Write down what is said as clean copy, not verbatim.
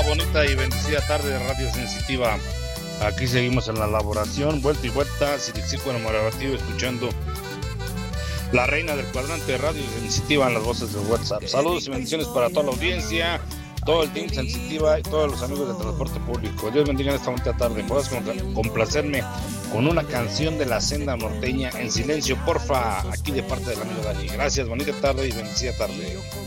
bonita y bendecida tarde de Radio Sensitiva. Aquí seguimos en la elaboración, vuelta y vuelta, Silixico enamorativo, escuchando la reina del cuadrante de Radio Sensitiva en las voces del WhatsApp. Saludos y bendiciones para toda la audiencia, todo el team Sensitiva y todos los amigos del transporte público. Dios bendiga en esta bonita tarde. Puedes complacerme con una canción de la senda norteña, En silencio, porfa, aquí de parte del amigo Dani. Gracias, bonita tarde y bendecida tarde.